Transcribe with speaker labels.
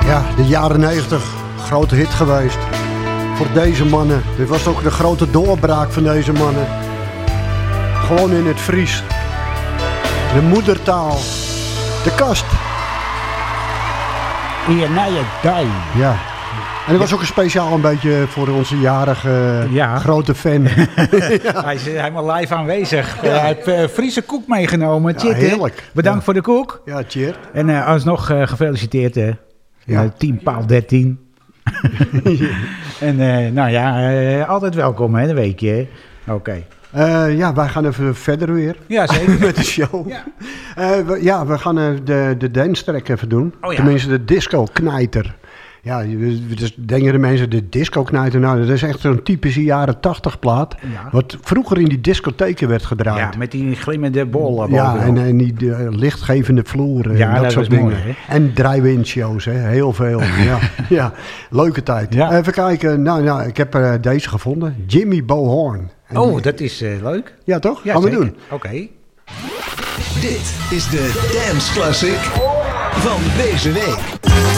Speaker 1: Ja, de jaren 90. Grote hit geweest. Voor deze mannen. Dit was ook de grote doorbraak van deze mannen. Gewoon in het Fries. De moedertaal. De kast.
Speaker 2: Hier naar je dij.
Speaker 1: Ja. En dat was ook een speciaal een beetje voor onze jarige grote fan.
Speaker 2: Hij is helemaal live aanwezig. Hij heeft Friese koek meegenomen.
Speaker 1: Ja, heerlijk.
Speaker 2: Bedankt voor de koek.
Speaker 1: Ja, cheer.
Speaker 2: En alsnog gefeliciteerd. Team Paal 13. En altijd welkom hè, een weekje. Oké.
Speaker 1: Wij gaan even verder weer.
Speaker 2: Ja, zeker.
Speaker 1: Met de show.
Speaker 2: Ja.
Speaker 1: We gaan de dance track even doen.
Speaker 2: Oh, ja.
Speaker 1: Tenminste, de disco-knijter. Ja, dus denken de mensen, de disco-knijter, nou, dat is echt zo'n typische jaren 80 plaat. Ja. Wat vroeger in die discotheken werd gedraaid.
Speaker 2: Ja, met die glimmende bollen.
Speaker 1: Ja, en die lichtgevende vloeren.
Speaker 2: Ja,
Speaker 1: dat soort dingen.
Speaker 2: Mooi, hè?
Speaker 1: En drive-in-shows, heel veel. ja, leuke tijd. Ja. Even kijken, nou, ik heb deze gevonden. Jimmy Bohorn.
Speaker 2: Dat is leuk.
Speaker 1: Ja, toch?
Speaker 2: Ja,
Speaker 1: gaan we
Speaker 2: zeker.
Speaker 1: doen.
Speaker 2: Oké.
Speaker 3: Dit is de Dance Classic van deze week.